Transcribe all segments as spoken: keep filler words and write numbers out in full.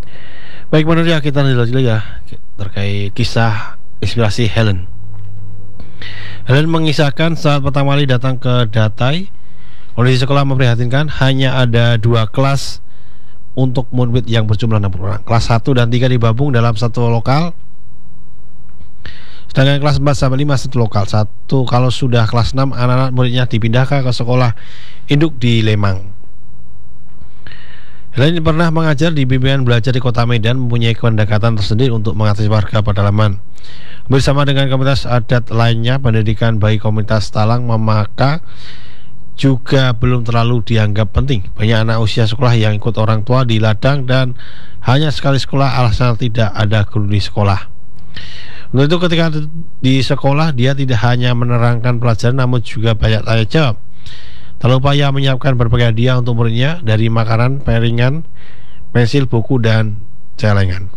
Baik, menurut ya kita lanjut lagi ya terkait kisah inspirasi Helen. Helen mengisahkan saat pertama kali datang ke Datai, kondisi sekolah memprihatinkan. Hanya ada dua kelas untuk murid yang berjumlah enam puluh orang. Kelas satu dan tiga digabung dalam satu lokal, sedangkan kelas empat sampai lima satu lokal. Satu kalau sudah kelas enam, anak-anak muridnya dipindahkan ke sekolah induk di Lemang. Helen pernah mengajar di bimbingan belajar di Kota Medan, mempunyai pendekatan tersendiri untuk mengatasi warga pedalaman. Bersama dengan komunitas adat lainnya, pendidikan bagi komunitas Talang Mamaka juga belum terlalu dianggap penting. Banyak anak usia sekolah yang ikut orang tua di ladang dan hanya sekali sekolah alasan tidak ada guru di sekolah. Untuk itu ketika di sekolah dia tidak hanya menerangkan pelajaran namun juga banyak tanya jawab. Terupaya menyiapkan berbagai hadiah untuk muridnya, dari makanan, piringan, pensil, buku, dan celengan.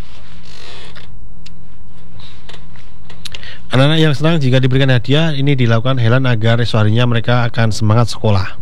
Anak-anak yang senang jika diberikan hadiah ini dilakukan Helen agar esok harinya mereka akan semangat sekolah.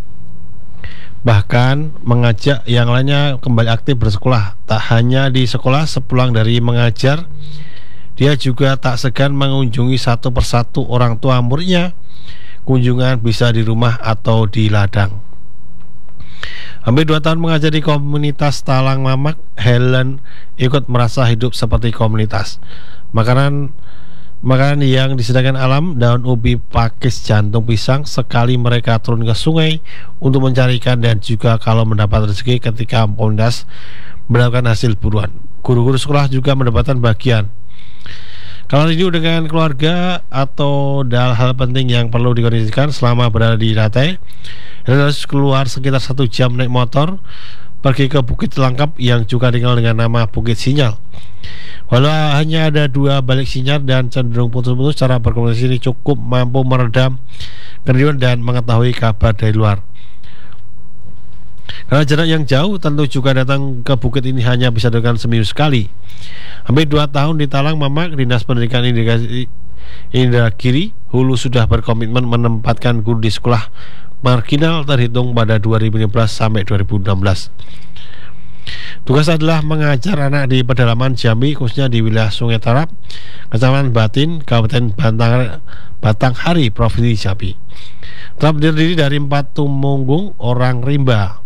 Bahkan mengajak yang lainnya kembali aktif bersekolah. Tak hanya di sekolah, sepulang dari mengajar, dia juga tak segan mengunjungi satu persatu orang tua muridnya. Kunjungan bisa di rumah atau di ladang. Hampir dua tahun mengajar di komunitas Talang Mamak, Helen ikut merasa hidup seperti komunitas. Makanan Makanan yang disediakan alam, daun ubi, pakis, jantung pisang. Sekali mereka turun ke sungai untuk mencari ikan, dan juga kalau mendapat rezeki ketika komunitas mendapatkan hasil buruan. Guru-guru sekolah juga mendapatkan bagian. Kalau rindu dengan keluarga atau hal-hal penting yang perlu dikondisikan selama berada di Datai, harus keluar sekitar satu jam naik motor pergi ke Bukit Langkap yang juga dikenal dengan nama Bukit Sinyal. Walau hanya ada dua balik sinyal dan cenderung putus-putus, cara berkomunikasi ini cukup mampu meredam kerinduan dan mengetahui kabar dari luar. Karena jarak yang jauh, tentu juga datang ke bukit ini hanya bisa dilakukan seminggu sekali. Hampir dua tahun di Talang Mamak, Dinas Pendidikan Indragiri Hulu sudah berkomitmen menempatkan guru di sekolah marginal terhitung pada dua ribu lima belas sampai dua ribu enam belas. Tugas adalah mengajar anak di pedalaman Jambi, khususnya di wilayah Sungai Tarap, Kecamatan Batin, Kabupaten Bantang, Batanghari, Provinsi Jambi. Tarap terdiri dari empat tumunggung orang rimba.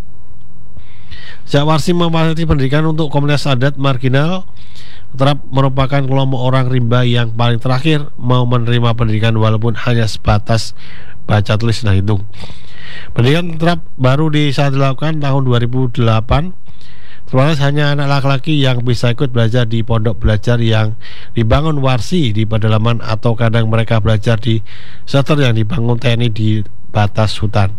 Sejak Warsi memfasilitasi pendidikan untuk komunitas adat marginal, Tarap merupakan kelompok orang rimba yang paling terakhir mau menerima pendidikan walaupun hanya sebatas baca tulis dan hitung. Pendidikan Tarap baru bisa dilakukan tahun dua ribu delapan. Terbatas hanya anak laki-laki yang bisa ikut belajar di pondok belajar yang dibangun Warsi di pedalaman, atau kadang mereka belajar di shelter yang dibangun T N I di batas hutan.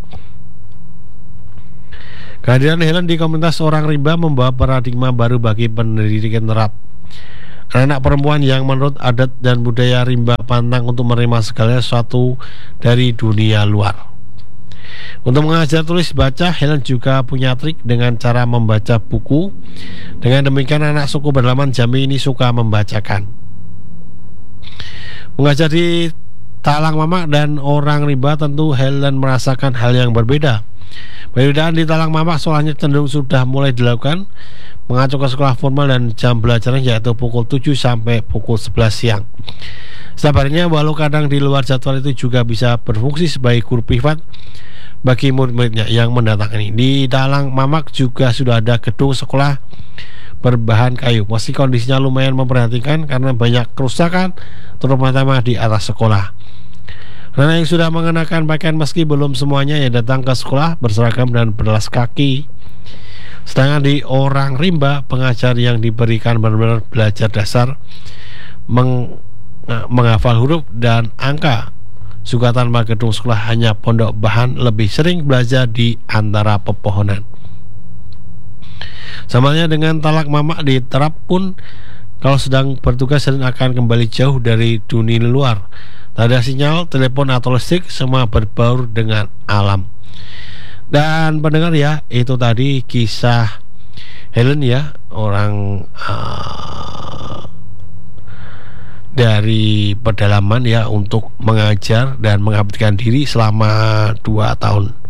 Kehadiran Helen di komunitas orang rimba membawa paradigma baru bagi pendidikan Tarap. Anak perempuan yang menurut adat dan budaya rimba pantang untuk menerima segala sesuatu dari dunia luar. Untuk mengajar tulis baca, Helen juga punya trik dengan cara membaca buku. Dengan demikian anak suku pedalaman Jambi ini suka membacakan. Mengajar di Talang Mamak dan orang rimba, tentu Helen merasakan hal yang berbeda. Perbedaan di Talang Mamak soalnya cenderung sudah mulai dilakukan, mengacu ke sekolah formal dan jam belajarnya yaitu pukul tujuh sampai pukul sebelas siang. Setiap harinya, walau kadang di luar jadwal, itu juga bisa berfungsi sebagai guru privat bagi murid-muridnya yang mendatangi. Di Talang Mamak juga sudah ada gedung sekolah berbahan kayu, meski kondisinya lumayan memprihatinkan karena banyak kerusakan, terutama di atas sekolah. Anak yang sudah mengenakan pakaian, meski belum semuanya yang datang ke sekolah berseragam dan beralas kaki. Sedangkan di orang rimba, pengajar yang diberikan benar-benar belajar dasar, meng, menghafal huruf dan angka. Juga tanpa gedung sekolah, hanya pondok bahan, lebih sering belajar di antara pepohonan. Samanya dengan Talang Mamak, di Tarap pun kalau sedang bertugas dan akan kembali jauh dari dunia luar. Tak ada sinyal, telepon atau listrik, semua berbaur dengan alam. Dan pendengar ya, itu tadi kisah Helen ya, orang uh, dari pedalaman ya, untuk mengajar dan mengabdikan diri selama dua tahun.